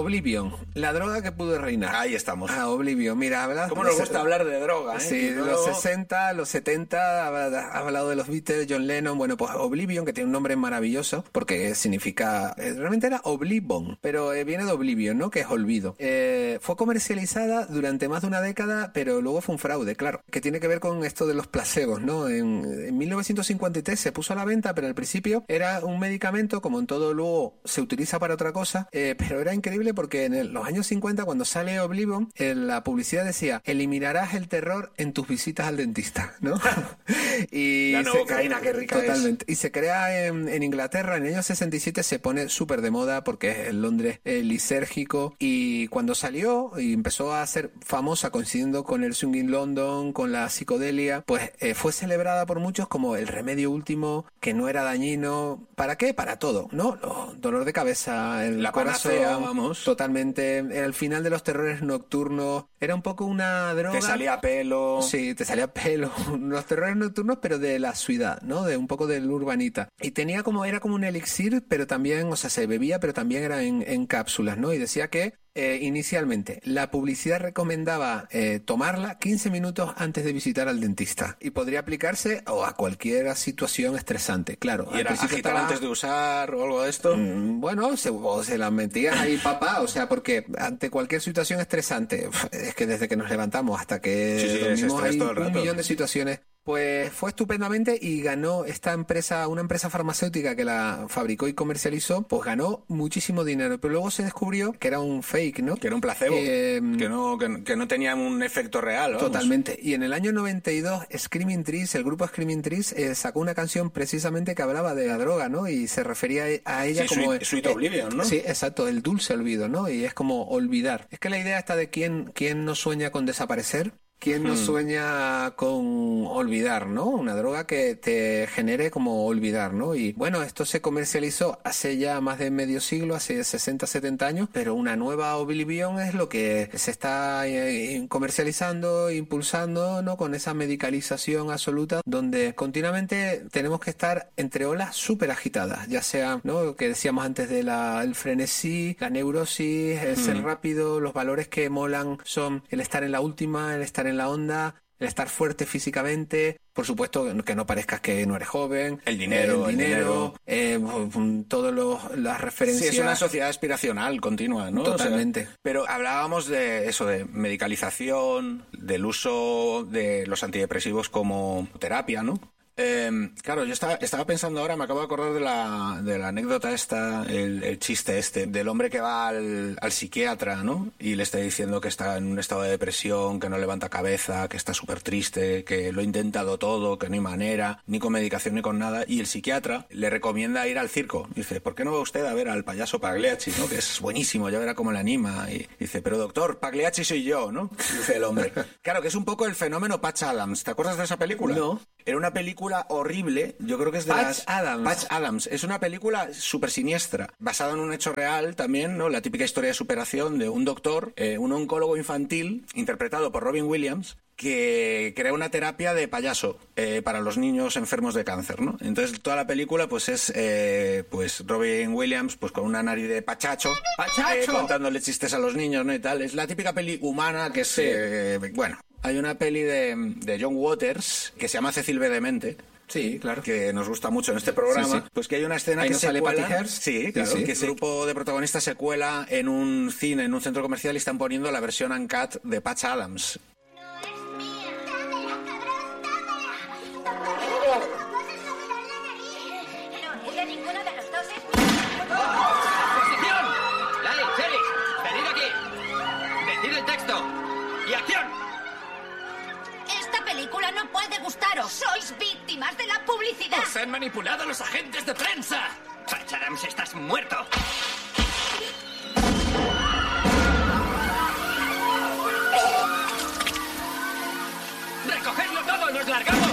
Oblivion, la droga que pudo reinar. Ahí estamos. Oblivion, mira, hablas... ¿Cómo nos gusta hablar de droga, eh? Sí, luego... los 60, los 70, ha hablado de los Beatles, John Lennon. Bueno, pues Oblivion, que tiene un nombre maravilloso, porque significa... realmente era Oblivon, pero viene de Oblivion, ¿no? Que es olvido. Fue comercializada durante más de una década, pero luego fue un fraude, claro, que tiene que ver con esto de los placebos, ¿no? En 1953 se puso a la venta, pero al principio era un medicamento, como en todo luego se utiliza para otra cosa, pero era increíble porque en los años 50, cuando sale Oblivion, la publicidad decía: eliminarás el terror en tus visitas al dentista, ¿no? Y la novocaína, qué rica totalmente. Y se crea en Inglaterra, en el año 67 se pone súper de moda porque es en Londres lisérgico, y cuando salió y empezó a ser famosa coincidiendo con el Swing in London, con la psicodelia, pues fue celebrada por muchos como el remedio último, que no era dañino. ¿Para qué? Para todo, ¿no? Dolor de cabeza, la corazón, panacea, vamos. Totalmente. El final de los terrores nocturnos. Era un poco una droga. Te salía pelo. Sí, te salía pelo. Los terrores nocturnos, pero de la ciudad, ¿no? De un poco del urbanita. Y tenía era como un elixir, pero también, o sea, se bebía, pero también era en cápsulas, ¿no? Y decía que inicialmente la publicidad recomendaba tomarla 15 minutos antes de visitar al dentista, y podría aplicarse a cualquier situación estresante, claro. ¿Y era agitar antes de usar o algo de esto? Bueno, se la metías ahí, papá, o sea, porque ante cualquier situación estresante, es que desde que nos levantamos hasta que dormimos hay un millón de situaciones. Pues fue estupendamente y ganó esta empresa, una empresa farmacéutica que la fabricó y comercializó, pues ganó muchísimo dinero. Pero luego se descubrió que era un fake, ¿no? Que era un placebo, que no tenía un efecto real. Vamos. Totalmente. Y en el año 92, Screaming Trees, el grupo Screaming Trees, sacó una canción precisamente que hablaba de la droga, ¿no? Y se refería a ella como... Sweet Oblivion, ¿no? Sí, exacto, el dulce olvido, ¿no? Y es como olvidar. Es que la idea está de quién no sueña con desaparecer. ¿Quién no sueña con olvidar, ¿no? Una droga que te genere como olvidar, ¿no? Y bueno, esto se comercializó hace ya más de medio siglo, hace 60, 70 años, pero una nueva Oblivion es lo que se está comercializando, impulsando, ¿no? Con esa medicalización absoluta, donde continuamente tenemos que estar entre olas súper agitadas, ya sea, ¿no? Lo que decíamos antes de el frenesí, la neurosis, el ser rápido. Los valores que molan son el estar en la última, el estar en la onda, el estar fuerte físicamente, por supuesto que no parezcas que no eres joven, el dinero, todas las referencias. Sí, es una sociedad aspiracional continua, ¿no? Totalmente. O sea, pero hablábamos de eso, de medicalización, del uso de los antidepresivos como terapia, ¿no? Claro, yo estaba pensando ahora, me acabo de acordar de la anécdota esta, el chiste este, del hombre que va al psiquiatra, ¿no? Y le está diciendo que está en un estado de depresión, que no levanta cabeza, que está súper triste, que lo ha intentado todo, que no hay manera, ni con medicación ni con nada. Y el psiquiatra le recomienda ir al circo. Dice, ¿por qué no va usted a ver al payaso Pagliacci, ¿no? Que es buenísimo, ya verá cómo le anima. Y dice, pero doctor, Pagliacci soy yo, ¿no? Dice el hombre. Claro, que es un poco el fenómeno Patch Adams. ¿Te acuerdas de esa película? No. Era una película horrible, yo creo que es de Patch Adams. Es una película súper siniestra, basada en un hecho real también, ¿no? La típica historia de superación de un doctor, un oncólogo infantil, interpretado por Robin Williams, que crea una terapia de payaso para los niños enfermos de cáncer, ¿no? Entonces toda la película pues es pues Robin Williams pues con una nariz de pachacho, contándole chistes a los niños, ¿no? Y tal. Es la típica peli humana que es bueno. Hay una peli de John Waters que se llama Cecil B. Demente. Sí, claro. Que nos gusta mucho en este programa. Sí, sí. Pues que hay una escena ahí que no se sale cuela. Patty Hearst. Sí, claro. Sí. Que ese grupo de protagonistas se cuela en un cine, en un centro comercial, y están poniendo la versión uncut de Patch Adams. No puede gustaros. Sois víctimas de la publicidad. ¡Os han manipulado los agentes de prensa! Patch Adams, estás muerto. ¡Recogedlo todo! ¡Nos largamos!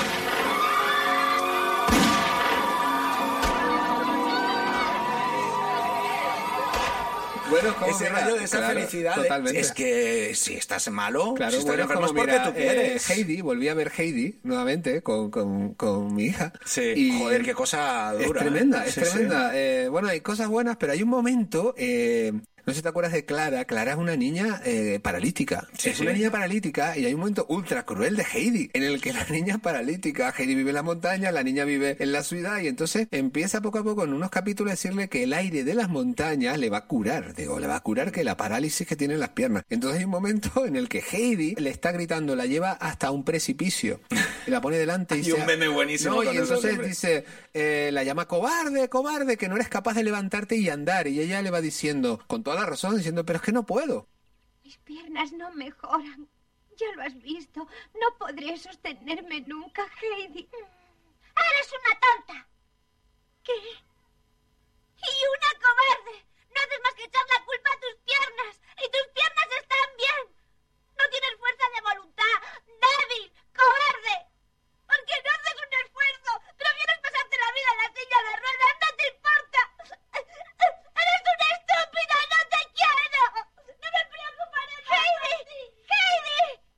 Bueno, ese rollo de esa felicidad es que si estás malo, claro, si estás enfermo es porque tú quieres. Heidi, volví a ver Heidi nuevamente con mi hija. Sí, y joder, qué cosa dura. Es tremenda. Bueno, hay cosas buenas, pero hay un momento No sé si te acuerdas de Clara. Clara es una niña paralítica. Sí, es una niña paralítica y hay un momento ultra cruel de Heidi en el que la niña es paralítica. Heidi vive en la montaña, la niña vive en la ciudad y entonces empieza poco a poco en unos capítulos a decirle que el aire de las montañas le va a curar. Digo, le va a curar que la parálisis que tiene en las piernas. Entonces hay un momento en el que Heidi le está gritando, la lleva hasta un precipicio y la pone delante y Hay un meme buenísimo. y entonces dice, la llama cobarde, cobarde, que no eres capaz de levantarte y andar. Y ella le va diciendo, con toda la razón, diciendo, pero es que no puedo. Mis piernas no mejoran. Ya lo has visto. No podré sostenerme nunca, Heidi. ¡Eres una tonta! ¿Qué? ¡Y una cobarde! No haces más que echar la culpa a tus piernas. ¡Y tus piernas están bien! No tienes fuerza de voluntad. ¡Débil! ¡Cobarde! ¿Por qué no haces un esfuerzo? ¿Prefieres pasarte la vida en la silla de ruedas? ¡No te importa! ¡Eres una estúpida! ¡No te quiero! ¡No me preocuparé más por ti! ¡Heidi!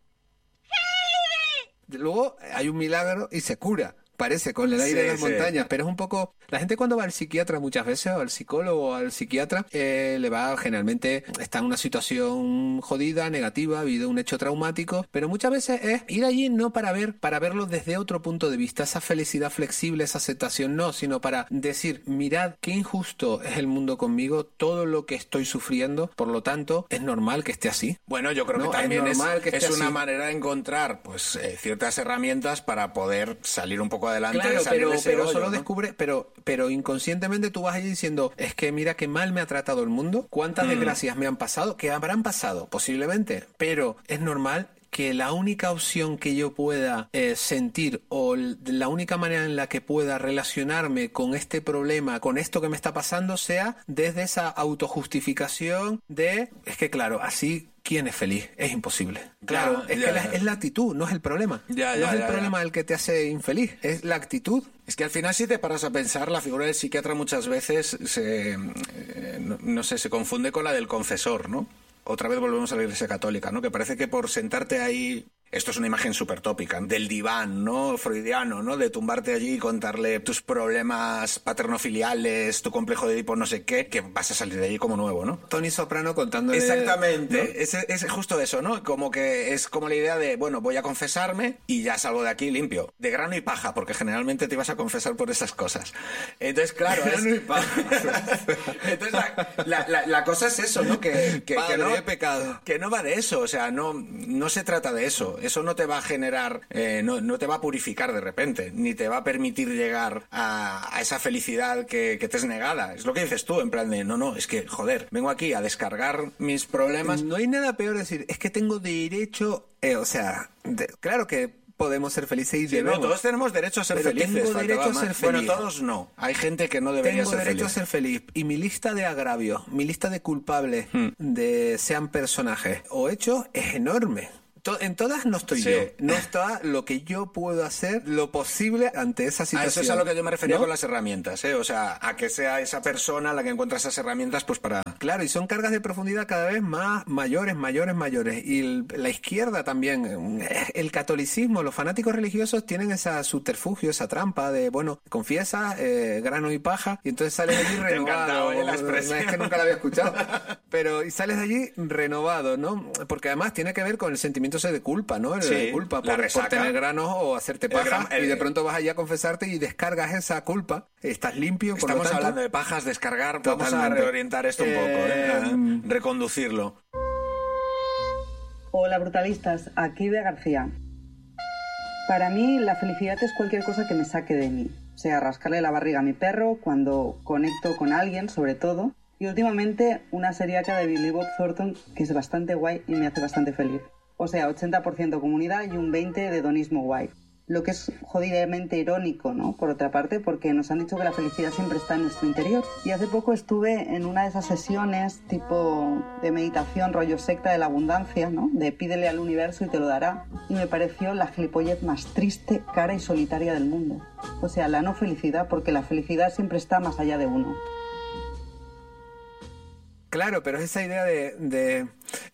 ¡Heidi! Luego hay un milagro y se cura. Parece, con el aire de las montañas, pero es un poco... La gente cuando va al psiquiatra muchas veces, o al psicólogo o al psiquiatra, le va generalmente... Está en una situación jodida, negativa, ha habido un hecho traumático, pero muchas veces es ir allí no para verlo desde otro punto de vista, esa felicidad flexible, esa aceptación, no, sino para decir, mirad qué injusto es el mundo conmigo, todo lo que estoy sufriendo, por lo tanto, es normal que esté así. Bueno, yo creo que también es una así. manera de encontrar pues ciertas herramientas para poder salir un poco adelante. Claro, pero eso lo descubre, pero inconscientemente tú vas ahí diciendo, es que mira qué mal me ha tratado el mundo, cuántas desgracias me han pasado, que habrán pasado, posiblemente, pero es normal que la única opción que yo pueda sentir o la única manera en la que pueda relacionarme con este problema, con esto que me está pasando, sea desde esa autojustificación de, es que claro, así... ¿Quién es feliz? Es imposible. Claro, es la actitud, no es el problema. No es el problema el que te hace infeliz, es la actitud. Es que al final, si te paras a pensar, la figura del psiquiatra muchas veces se confunde con la del confesor, ¿no? Otra vez volvemos a la Iglesia Católica, ¿no? Que parece que por sentarte ahí... Esto es una imagen súper tópica, del diván, ¿no? Freudiano, ¿no? De tumbarte allí y contarle tus problemas paternofiliales, tu complejo de Edipo no sé qué, que vas a salir de allí como nuevo, ¿no? Tony Soprano contándole... Exactamente, ¿no? es justo eso, ¿no? Como que es como la idea de, bueno, voy a confesarme y ya salgo de aquí limpio. De grano y paja, porque generalmente te ibas a confesar por esas cosas. Entonces, claro... Grano y paja. Entonces, la cosa es eso, ¿no? Que no, he pecado. Que no va de eso, o sea, no se trata de eso. Eso no te va a generar, no te va a purificar de repente, ni te va a permitir llegar a esa felicidad que te es negada. Es lo que dices tú, en plan de, no, es que, joder, vengo aquí a descargar mis problemas. No hay nada peor decir, es que tengo derecho, claro que podemos ser felices y no, todos tenemos derecho a ser felices. Tengo derecho a ser feliz. Bueno, todos no. Hay gente que no debería ser feliz. Tengo derecho a ser feliz. Y mi lista de agravios, mi lista de culpables, de sean personajes o hechos, es enorme. En todas no estoy yo. No está lo que yo puedo hacer, lo posible ante esa situación. A eso es a lo que yo me refería, ¿no? Con las herramientas, ¿eh? O sea, a que sea esa persona la que encuentra esas herramientas, pues para... Claro, y son cargas de profundidad cada vez más mayores. Y la izquierda también, el catolicismo, los fanáticos religiosos tienen esa subterfugio, esa trampa de, bueno, confiesa, grano y paja, y entonces sales de allí renovado. La expresión. Es que nunca la había escuchado. Y sales de allí renovado, ¿no? Porque además tiene que ver con el sentimiento de culpa, ¿no? De culpa por tener granos o hacerte paja, y de pronto vas allá a confesarte y descargas esa culpa. Estás limpio, por lo tanto... Estamos hablando de pajas, descargar. Vamos a reorientar esto un poco, a reconducirlo. Hola, brutalistas. Aquí de García. Para mí, la felicidad es cualquier cosa que me saque de mí. O sea, rascarle la barriga a mi perro cuando conecto con alguien, sobre todo. Y últimamente, una seriaca de Billy Bob Thornton, que es bastante guay y me hace bastante feliz. O sea, 80% comunidad y un 20% de hedonismo guay. Lo que es jodidamente irónico, ¿no? Por otra parte, porque nos han dicho que la felicidad siempre está en nuestro interior. Y hace poco estuve en una de esas sesiones tipo de meditación, rollo secta de la abundancia, ¿no? De pídele al universo y te lo dará. Y me pareció la gilipollez más triste, cara y solitaria del mundo. O sea, la no felicidad, porque la felicidad siempre está más allá de uno. Claro, pero es esa idea de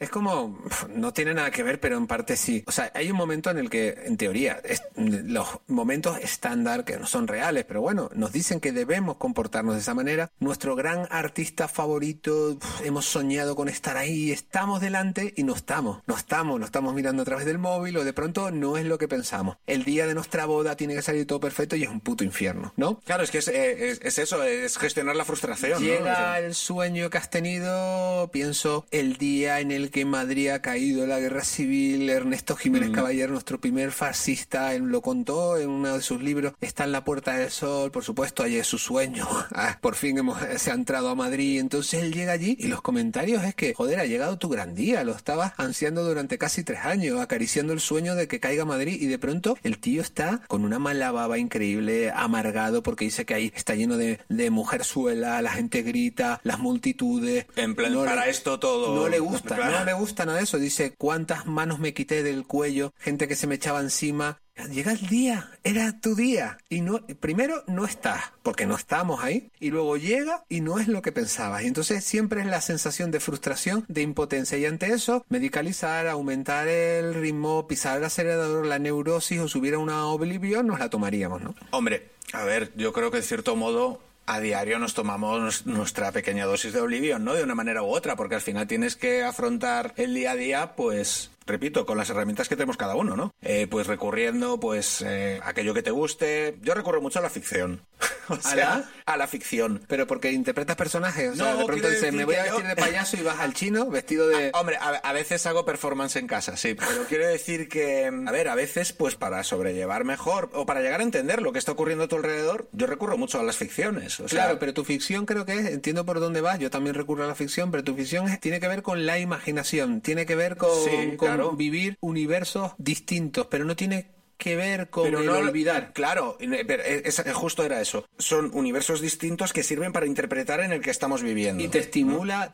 Es como, no tiene nada que ver, pero en parte sí. O sea, hay un momento en el que, en teoría, los momentos estándar que no son reales, pero bueno, nos dicen que debemos comportarnos de esa manera. Nuestro gran artista favorito, hemos soñado con estar ahí, estamos delante y no estamos mirando a través del móvil, o de pronto no es lo que pensamos. El día de nuestra boda tiene que salir todo perfecto y es un puto infierno, ¿no? Claro, es que es eso, es gestionar la frustración. Llega, ¿no? O sea, el sueño que has tenido, pienso, el día en el que en Madrid ha caído la guerra civil. Ernesto Jiménez Caballero, nuestro primer fascista, lo contó en uno de sus libros. Está en la Puerta del Sol, por supuesto, allí es su sueño. Por fin se ha entrado a Madrid. Entonces él llega allí y los comentarios es que, joder, ha llegado tu gran día, lo estabas ansiando durante casi 3 años, acariciando el sueño de que caiga Madrid, y de pronto el tío está con una mala baba increíble, amargado, porque dice que ahí está lleno de mujerzuela, la gente grita, las multitudes. En plan, para esto todo. No le gusta, no le gusta nada de eso. Dice, cuántas manos me quité del cuello, gente que se me echaba encima. Llega el día, era tu día, y no, primero no estás, porque no estamos ahí, y luego llega y no es lo que pensabas, y entonces siempre es la sensación de frustración, de impotencia, y ante eso, medicalizar, aumentar el ritmo, pisar el acelerador, la neurosis, o subir a una oblivión, nos la tomaríamos, ¿no? Hombre, a ver, yo creo que de cierto modo a diario nos tomamos nuestra pequeña dosis de oblivión, ¿no? De una manera u otra, porque al final tienes que afrontar el día a día, pues, repito, con las herramientas que tenemos cada uno, ¿no? Pues recurriendo, pues, aquello que te guste. Yo recurro mucho a la ficción. O sea, a la ficción. Pero porque interpretas personajes, o sea, No, de pronto quiero dices, decir me voy a que vestir de payaso y vas al chino vestido de... Hombre, a veces hago performance en casa, sí, pero quiero decir que, a ver, a veces, pues para sobrellevar mejor o para llegar a entender lo que está ocurriendo a tu alrededor, yo recurro mucho a las ficciones. O sea, claro, pero tu ficción creo que es, entiendo por dónde vas, yo también recurro a la ficción, pero tu ficción tiene que ver con la imaginación, tiene que ver con, Sí, claro. vivir universos distintos, pero no tiene que ver con pero el no olvidar. Claro, pero justo era eso. Son universos distintos que sirven para interpretar en el que estamos viviendo. Y te estimulan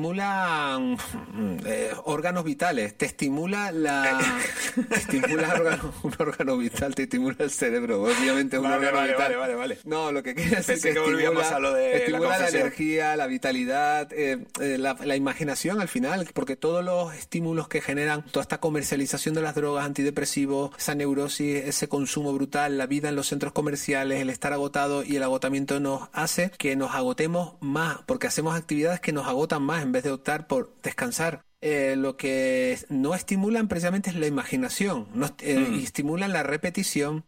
órganos vitales, te estimula un órgano vital, te estimula el cerebro, obviamente es un órgano vital. Vale. No, lo que quiere decir Pensé que volvíamos a lo de estimula la confesión. energía, la vitalidad, la imaginación al final, porque todos los estímulos que generan toda esta comercialización de las drogas, antidepresivos, esa neurosis, ese consumo brutal, la vida en los centros comerciales, el estar agotado y el agotamiento nos hace que nos agotemos más, porque hacemos actividades que nos agotan más en vez de optar por descansar. Lo que no estimulan precisamente es la imaginación, y estimulan la repetición,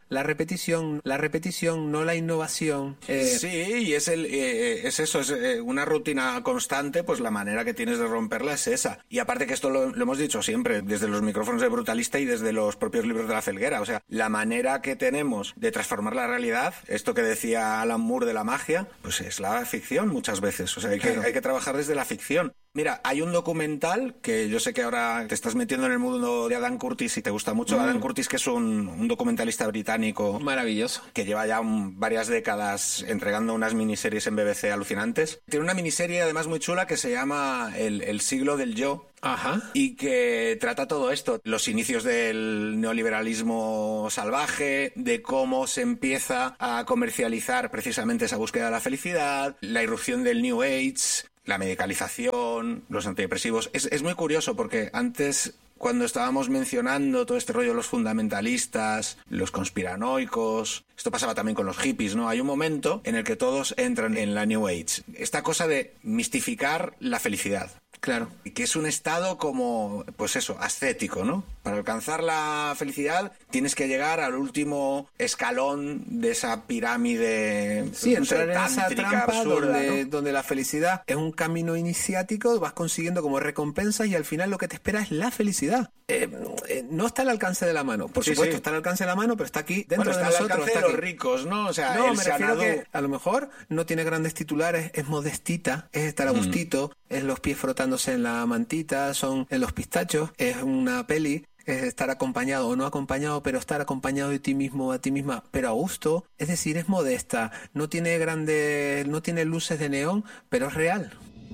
no la innovación. Sí, y es eso, es una rutina constante, pues la manera que tienes de romperla es esa. Y aparte que esto lo hemos dicho siempre, desde los micrófonos de Brutalista y desde los propios libros de La Felguera, o sea, la manera que tenemos de transformar la realidad, esto que decía Alan Moore de la magia, pues es la ficción muchas veces, o sea, hay que trabajar desde la ficción. Mira, hay un documental que yo sé que ahora te estás metiendo en el mundo de Adam Curtis y te gusta mucho. Adam Curtis, que es un documentalista británico maravilloso, que lleva ya varias décadas entregando unas miniseries en BBC alucinantes. Tiene una miniserie además muy chula que se llama El siglo del yo. Ajá. Y que trata todo esto, los inicios del neoliberalismo salvaje, de cómo se empieza a comercializar precisamente esa búsqueda de la felicidad, la irrupción del New Age, la medicalización, los antidepresivos. Es muy curioso porque antes, cuando estábamos mencionando todo este rollo de los fundamentalistas, los conspiranoicos, esto pasaba también con los hippies, ¿no? Hay un momento en el que todos entran en la New Age. Esta cosa de mistificar la felicidad. Claro. Y que es un estado como, pues eso, ascético, ¿no? Para alcanzar la felicidad tienes que llegar al último escalón de esa pirámide, sí, entrar en esa trampa absurda, donde la felicidad es un camino iniciático, vas consiguiendo como recompensas y al final lo que te espera es la felicidad. No está al alcance de la mano, por supuesto, está al alcance de la mano, pero está aquí dentro de nosotros. Está al alcance de los ricos, ¿no? O sea, no, me refiero que a lo mejor no tiene grandes titulares, es modestita, es estar a gustito, es los pies frotándose en la mantita, son en los pistachos, es una peli, es estar acompañado o no acompañado, pero estar acompañado de ti mismo, a ti misma, pero a gusto, es decir, es modesta, no tiene luces de neón, pero es real.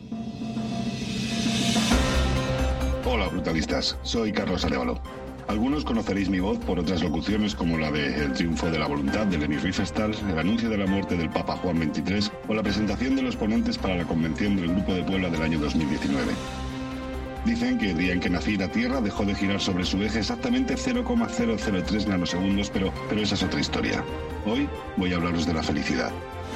Hola, brutalistas, soy Carlos Arévalo. Algunos conoceréis mi voz por otras locuciones como la de El triunfo de la voluntad de Leni Riefenstahl, el anuncio de la muerte del Papa Juan XXIII o la presentación de los ponentes para la convención del Grupo de Puebla del año 2019. Dicen que el día en que nací la Tierra dejó de girar sobre su eje exactamente 0,003 nanosegundos, pero esa es otra historia. Hoy voy a hablaros de la felicidad.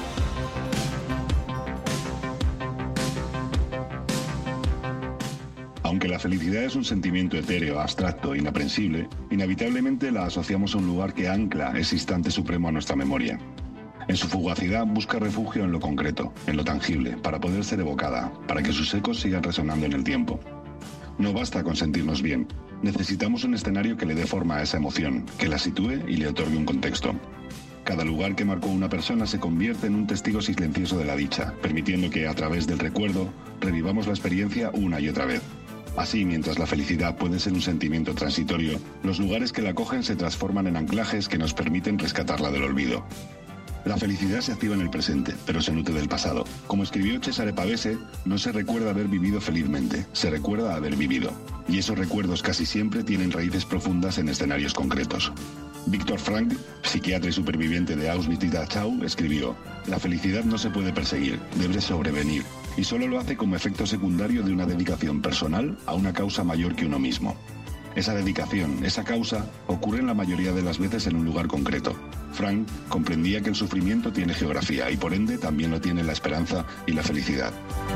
Aunque la felicidad es un sentimiento etéreo, abstracto, inaprensible, inevitablemente la asociamos a un lugar que ancla ese instante supremo a nuestra memoria. En su fugacidad busca refugio en lo concreto, en lo tangible, para poder ser evocada, para que sus ecos sigan resonando en el tiempo. No basta con sentirnos bien, necesitamos un escenario que le dé forma a esa emoción, que la sitúe y le otorgue un contexto. Cada lugar que marcó una persona se convierte en un testigo silencioso de la dicha, permitiendo que, a través del recuerdo, revivamos la experiencia una y otra vez. Así, mientras la felicidad puede ser un sentimiento transitorio, los lugares que la acogen se transforman en anclajes que nos permiten rescatarla del olvido. La felicidad se activa en el presente, pero se nutre del pasado. Como escribió Cesare Pavese, no se recuerda haber vivido felizmente, se recuerda haber vivido. Y esos recuerdos casi siempre tienen raíces profundas en escenarios concretos. Viktor Frankl, psiquiatra y superviviente de Auschwitz y Dachau, escribió: «La felicidad no se puede perseguir, debe sobrevenir, y solo lo hace como efecto secundario de una dedicación personal a una causa mayor que uno mismo». Esa dedicación, esa causa, ocurre la mayoría de las veces en un lugar concreto. Frank comprendía que el sufrimiento tiene geografía y por ende también lo tiene la esperanza y la felicidad.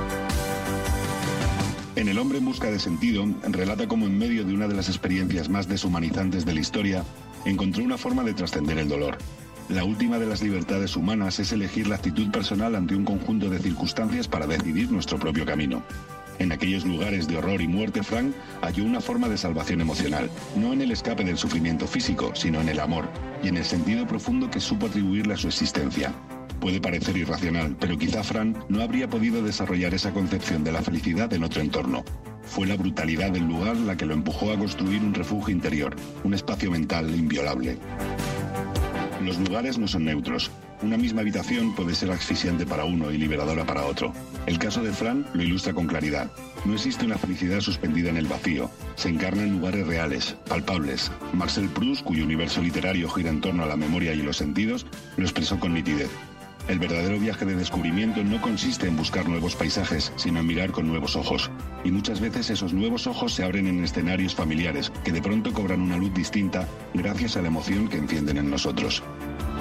En El hombre en busca de sentido, relata cómo en medio de una de las experiencias más deshumanizantes de la historia, encontró una forma de trascender el dolor. La última de las libertades humanas es elegir la actitud personal ante un conjunto de circunstancias para decidir nuestro propio camino. En aquellos lugares de horror y muerte, Frank halló una forma de salvación emocional, no en el escape del sufrimiento físico, sino en el amor, y en el sentido profundo que supo atribuirle a su existencia. Puede parecer irracional, pero quizá Frank no habría podido desarrollar esa concepción de la felicidad en otro entorno. Fue la brutalidad del lugar la que lo empujó a construir un refugio interior, un espacio mental inviolable. Los lugares no son neutros. Una misma habitación puede ser asfixiante para uno y liberadora para otro. El caso de Fran lo ilustra con claridad. No existe una felicidad suspendida en el vacío. Se encarna en lugares reales, palpables. Marcel Proust, cuyo universo literario gira en torno a la memoria y los sentidos, lo expresó con nitidez. El verdadero viaje de descubrimiento no consiste en buscar nuevos paisajes, sino en mirar con nuevos ojos. Y muchas veces esos nuevos ojos se abren en escenarios familiares, que de pronto cobran una luz distinta gracias a la emoción que encienden en nosotros.